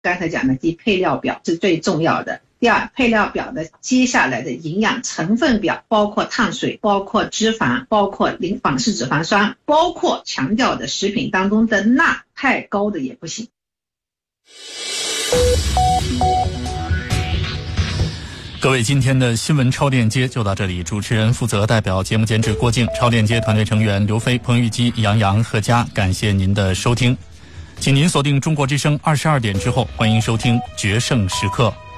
刚才讲的低配料表是最重要的。第二，配料表的接下来的营养成分表，包括碳水，包括脂肪，包括仿式脂肪酸，包括强调的食品当中的钠太高的也不行。 各位，今天的新闻超链接就到这里，主持人负责代表节目监制郭靖，超链接团队成员刘飞、彭玉基、杨洋、何佳，感谢您的收听。请您锁定中国之声22点之后，欢迎收听决胜时刻。